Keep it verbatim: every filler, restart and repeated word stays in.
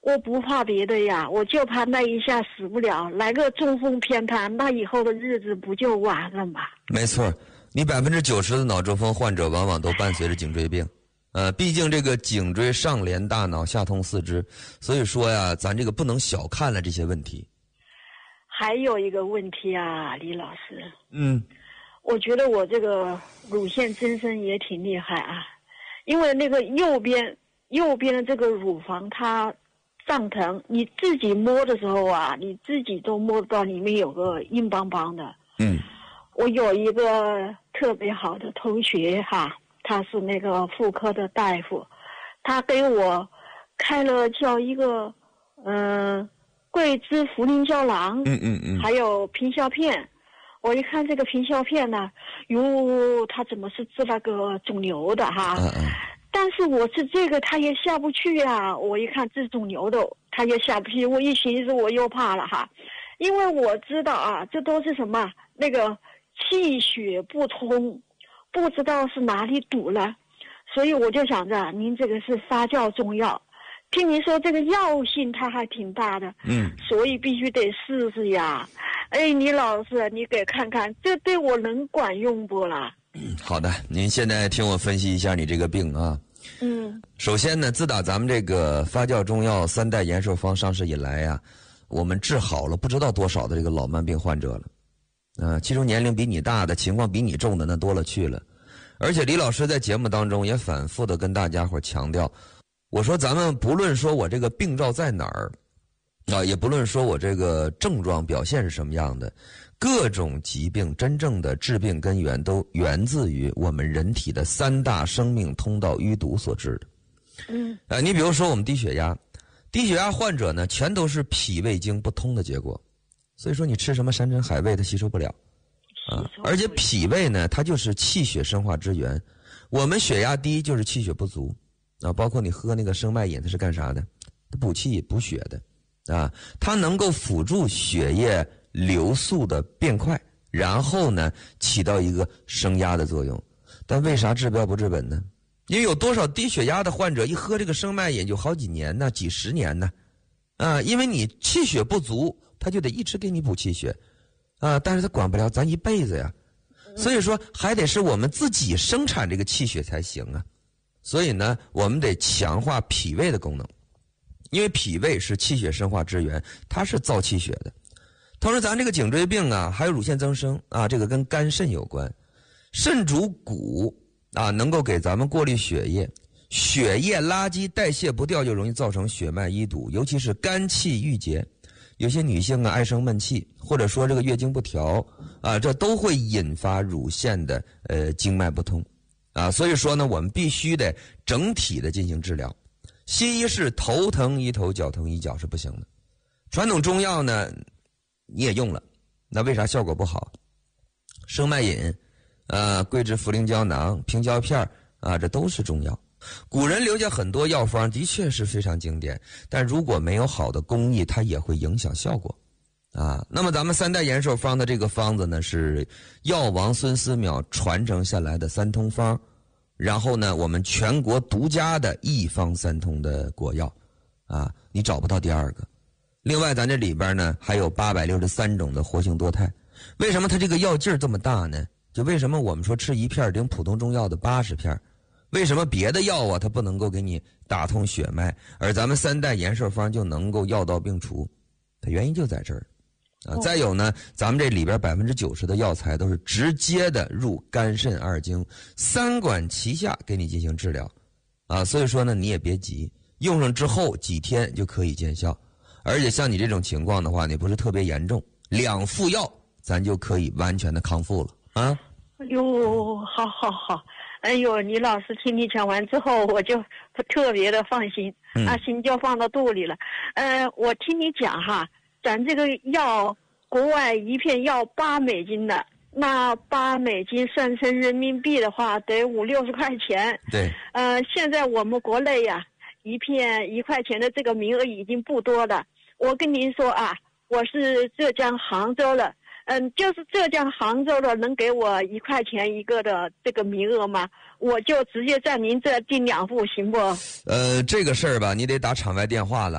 我不怕别的呀，我就怕那一下死不了，来个中风偏瘫，那以后的日子不就完了吗？ 没错，你百分之九十的脑中风患者往往都伴随着颈椎病。呃，毕竟这个颈椎上连大脑，下通四肢，所以说呀，咱这个不能小看了这些问题。 还有一个问题啊，李老师， 嗯， 我觉得我这个乳腺增生也挺厉害啊，因为那个右边右边的这个乳房它胀疼，你自己摸的时候啊，你自己都摸到里面有个硬邦邦的。 嗯， 我有一个特别好的同学哈。他是那个妇科的大夫，他给我开了叫一个嗯、呃、桂枝茯苓胶囊， 嗯嗯嗯， 还有平效片。我一看这个平效片呢，哟，他怎么是治那个肿瘤的哈？ 嗯嗯。 但是我治这个他也下不去啊，我一看治肿瘤的他也下不去，我一寻思我又怕了哈，因为我知道啊，这都是什么那个气血不通。不知道是哪里堵了，所以我就想着您这个是发酵中药，听您说这个药性它还挺大的， 嗯， 所以必须得试试呀。哎，李老师，你给看看，这对我能管用不啦？ 嗯，好的，您现在听我分析一下你这个病啊。 嗯， 首先呢，自打咱们这个发酵中药三代延寿方上市以来呀、啊，我们治好了不知道多少的这个老慢病患者了。呃，其中年龄比你大的、情况比你重的那多了去了，而且李老师在节目当中也反复的跟大家伙强调，我说咱们不论说我这个病灶在哪儿，啊，也不论说我这个症状表现是什么样的，各种疾病真正的致病根源都源自于我们人体的三大生命通道淤堵所致的。 嗯， 呃，你比如说我们低血压，低血压患者呢，全都是脾胃经不通的结果。所以说你吃什么山珍海味它吸收不了啊，而且脾胃呢它就是气血生化之源，我们血压低就是气血不足啊，包括你喝那个生脉饮它是干啥的？补气补血的啊，它能够辅助血液流速的变快，然后呢起到一个升压的作用。但为啥治标不治本呢？因为有多少低血压的患者一喝这个生脉饮就好几年呢，几十年呢啊，因为你气血不足，他就得一直给你补气血，啊，但是他管不了咱一辈子呀，所以说还得是我们自己生产这个气血才行啊。所以呢，我们得强化脾胃的功能，因为脾胃是气血生化之源，它是造气血的。同时，咱这个颈椎病啊，还有乳腺增生啊，这个跟肝肾有关。肾主骨啊，能够给咱们过滤血液。血液垃圾代谢不掉，就容易造成血脉淤堵，尤其是肝气郁结。有些女性啊爱生闷气，或者说这个月经不调啊，这都会引发乳腺的呃经脉不通啊。所以说呢，我们必须得整体的进行治疗。西医是头疼医头，脚疼医脚是不行的。传统中药呢，你也用了，那为啥效果不好？生脉饮、呃桂枝茯苓胶囊、平胶片啊，这都是中药。古人留下很多药方，的确是非常经典，但如果没有好的工艺，它也会影响效果啊。那么咱们三代延寿方的这个方子呢，是药王孙思邈传承下来的三通方，然后呢，我们全国独家的一方三通的果药啊，你找不到第二个。另外咱这里边呢还有八百六十三种的活性多肽。为什么它这个药劲儿这么大呢？就为什么我们说吃一片顶普通中药的八十片，为什么别的药啊它不能够给你打通血脉，而咱们三代延寿方就能够药到病除？它原因就在这儿啊。再有呢，咱们这里边百分之九十的药材都是直接的入肝肾二经，三管齐下给你进行治疗啊。所以说呢，你也别急，用上之后几天就可以见效。而且像你这种情况的话，你不是特别严重，两副药咱就可以完全的康复了啊。 哟，好好好。哎呦，李老师听你讲完之后，我就特别的放心， 嗯、 啊，心就放到肚里了。呃，我听你讲哈，咱这个药，国外一片药八美金的，那八美金算成人民币的话，得五六十块钱。 对。 呃，现在我们国内呀、啊，一片一块钱的这个名额已经不多了。我跟您说啊，我是浙江杭州的。嗯，就是浙江杭州的能给我一块钱一个的这个名额吗？我就直接在您这订两副行不？ 呃，这个事儿吧，你得打场外电话了。